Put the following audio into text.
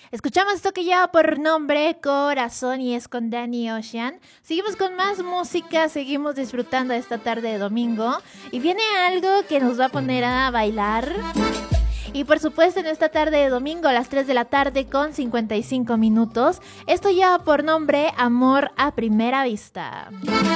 Escuchamos esto que lleva por nombre Corazón y es con Danny Ocean. Seguimos con más música, seguimos disfrutando esta tarde de domingo y viene algo que nos va a poner a bailar. Y por supuesto en esta tarde de domingo a las 3 de la tarde con 55 minutos, esto lleva por nombre Amor a Primera Vista.